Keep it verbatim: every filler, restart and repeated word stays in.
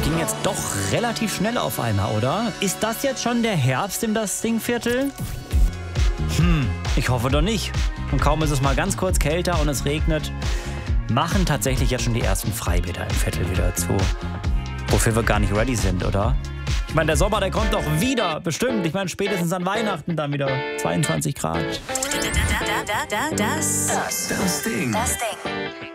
das ging jetzt doch relativ schnell auf einmal, oder? Ist das jetzt schon der Herbst im das Dingviertel? Hm, ich hoffe doch nicht. Und kaum ist es mal ganz kurz kälter und es regnet, machen tatsächlich jetzt schon die ersten Freibäder im Viertel wieder zu. Wofür wir gar nicht ready sind, oder? Ich meine, der Sommer, der kommt doch wieder, bestimmt. Ich meine, spätestens an Weihnachten dann wieder zweiundzwanzig Grad. Das, das, das, das, das Ding. Das Ding.